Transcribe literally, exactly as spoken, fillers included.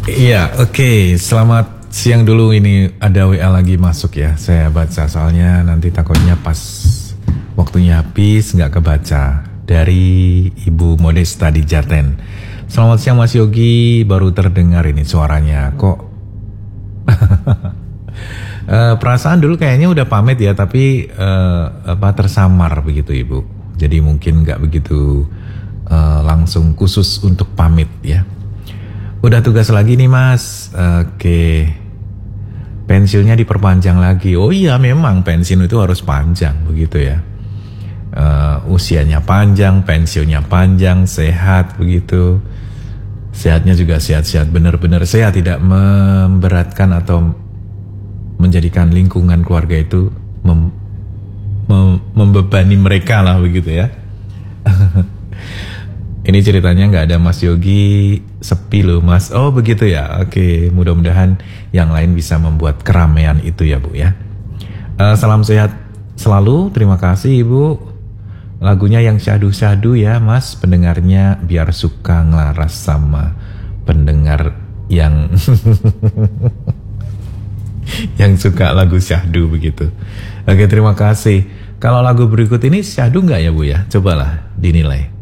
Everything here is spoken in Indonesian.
Iya, oke. Okay. Selamat siang dulu, ini ada W A lagi masuk ya. Saya baca soalnya nanti takutnya pas waktunya habis nggak kebaca. Dari Ibu Modesta di Jaten. Selamat siang Mas Yogi, baru terdengar ini suaranya. Kok uh, perasaan dulu kayaknya udah pamit ya, tapi uh, apa tersamar begitu Ibu. Jadi mungkin nggak begitu uh, langsung khusus untuk pamit ya. Udah tugas lagi nih Mas. Oke. Pensiunnya diperpanjang lagi. Oh iya, memang pensiun itu harus panjang begitu ya. Uh, usianya panjang, pensiunnya panjang, sehat begitu. Sehatnya juga sehat-sehat, benar-benar sehat, tidak memberatkan atau menjadikan lingkungan keluarga itu mem, mem, membebani mereka lah begitu ya. Ini ceritanya nggak ada Mas Yogi, sepi loh Mas. Oh begitu ya. Oke, mudah-mudahan yang lain bisa membuat keramaian itu ya Bu ya. Uh, salam sehat selalu. Terima kasih Ibu. Lagunya yang syahdu-syahdu ya Mas, pendengarnya biar suka ngelaras sama pendengar yang yang suka lagu syahdu begitu. Oke, terima kasih. Kalau lagu berikut ini syahdu nggak ya Bu ya? Cobalah dinilai.